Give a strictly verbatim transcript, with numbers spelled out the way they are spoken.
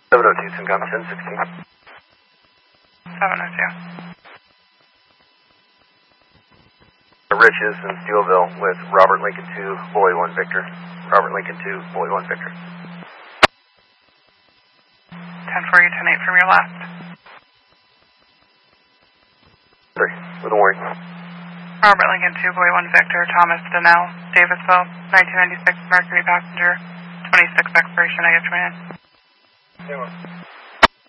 seven oh two, Syncom ten sixteen. seven oh two. Riches in Steelville with Robert Lincoln two, Boy one Victor. Robert Lincoln two, Boy one Victor. ten four, ten eight from your last. Three, with a warning. Robert Lincoln two, Boy one Victor, Thomas Donnell, Davisville, nineteen ninety-six Mercury passenger, twenty-six expiration, I get you in. Zero.